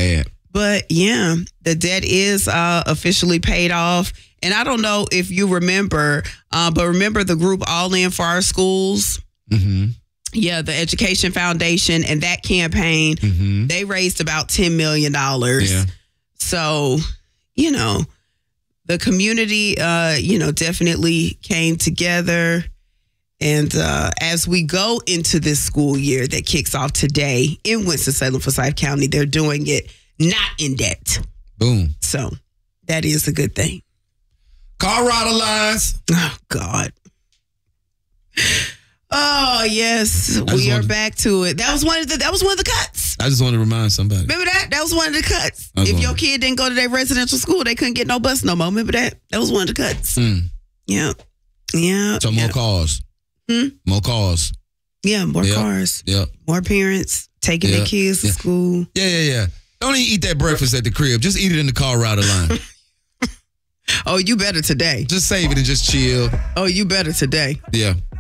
bad. But yeah, the debt is officially paid off. And I don't know if you remember, but remember the group All In for Our Schools? Mm-hmm. Yeah, the Education Foundation and that campaign, they raised about $10 million. Yeah. So, the community, definitely came together. And as we go into this school year that kicks off today in Winston-Salem, Forsyth County, they're doing it not in debt. Boom. So that is a good thing. Colorado lines. Oh, God. Oh, yes. We are back to it. That was one of the cuts. I just want to remind somebody. Remember that? That was one of the cuts. If your kid didn't go to their residential school, they couldn't get no bus no more. Remember that? That was one of the cuts. Yeah. Yeah. So more cars. More cars. Yeah, more cars. Yeah. More parents taking their kids to school. Yeah. Don't even eat that breakfast at the crib. Just eat it in the Colorado line. Oh, you better today. Just save it and just chill. Oh, you better today. Yeah.